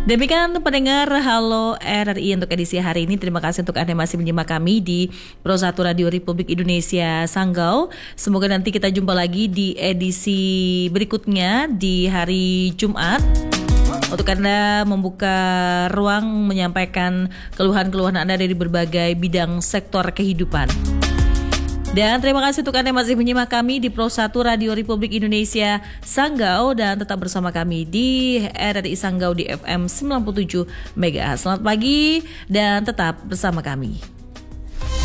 Demikian pendengar Halo RRI untuk edisi hari ini. Terima kasih untuk Anda masih menyimak kami di Pro 1 Radio Republik Indonesia Sanggau. Semoga nanti kita jumpa lagi di edisi berikutnya di hari Jumat. Untuk Anda membuka ruang menyampaikan keluhan-keluhan Anda dari berbagai bidang sektor kehidupan. Dan terima kasih untuk Anda yang masih menyimak kami di Pro 1 Radio Republik Indonesia Sanggau. Dan tetap bersama kami di RRI Sanggau di FM 97 MHz. Selamat pagi dan tetap bersama kami.